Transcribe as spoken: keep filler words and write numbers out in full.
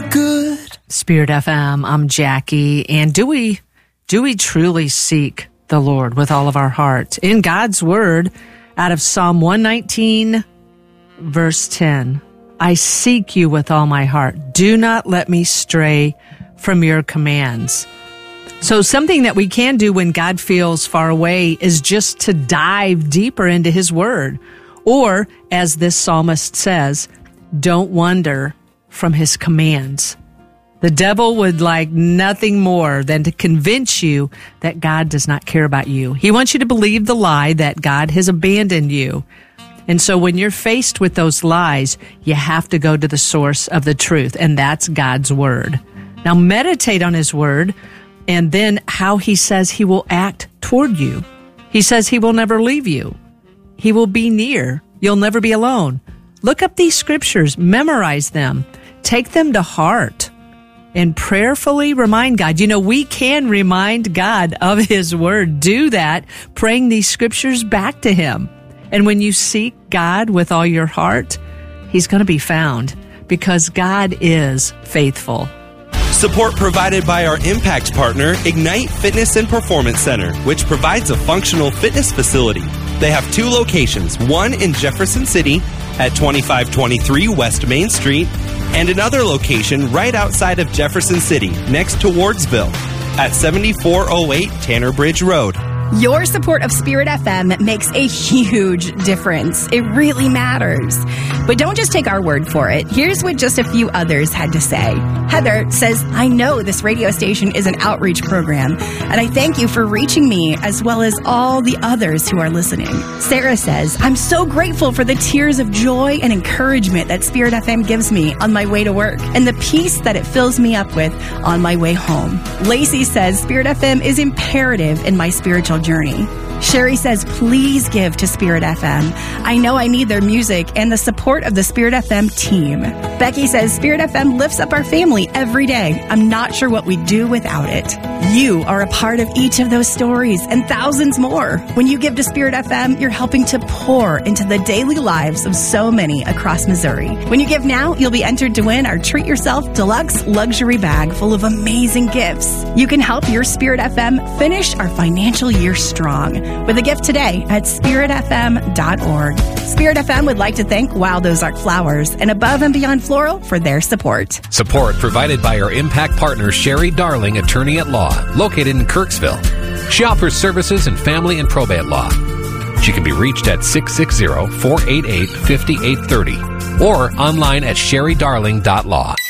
good. Spirit F M, I'm Jackie. And do we, do we truly seek the Lord with all of our heart? In God's word, out of Psalm one nineteen, verse ten, I seek you with all my heart. Do not let me stray from your commands. So something that we can do when God feels far away is just to dive deeper into his word. Or, as this psalmist says, don't wander from his commands. The devil would like nothing more than to convince you that God does not care about you. He wants you to believe the lie that God has abandoned you. And so when you're faced with those lies, you have to go to the source of the truth, and that's God's word. Now meditate on his word, and then how he says he will act toward you. He says he will never leave you. He will be near. You'll never be alone. Look up these scriptures, memorize them, take them to heart, and prayerfully remind God. You know, we can remind God of his word. Do that, praying these scriptures back to him. And when you seek God with all your heart, he's going to be found because God is faithful. Support provided by our impact partner, Ignite Fitness and Performance Center, which provides a functional fitness facility. They have two locations, one in Jefferson City at twenty-five twenty-three West Main Street, and another location right outside of Jefferson City, next to Wardsville, at seventy-four oh eight Tanner Bridge Road. Your support of Spirit F M makes a huge difference. It really matters. But don't just take our word for it. Here's what just a few others had to say. Heather says, I know this radio station is an outreach program, and I thank you for reaching me as well as all the others who are listening. Sarah says, I'm so grateful for the tears of joy and encouragement that Spirit F M gives me on my way to work and the peace that it fills me up with on my way home. Lacey says, Spirit F M is imperative in my spiritual journey. Sherry says, please give to Spirit F M. I know I need their music and the support of the Spirit F M team. Becky says, Spirit F M lifts up our family every day. I'm not sure what we'd do without it. You are a part of each of those stories and thousands more. When you give to Spirit F M, you're helping to pour into the daily lives of so many across Missouri. When you give now, you'll be entered to win our Treat Yourself Deluxe Luxury Bag full of amazing gifts. You can help your Spirit F M finish our financial year strong with a gift today at spirit f m dot org. Spirit F M would like to thank Wild Ozark Flowers and Above and Beyond Floral for their support. Support provided by our impact partner, Sherry Darling, attorney at law, located in Kirksville. She offers services in family and probate law. She can be reached at six six zero, four eight eight, five eight three zero or online at sherry darling dot law.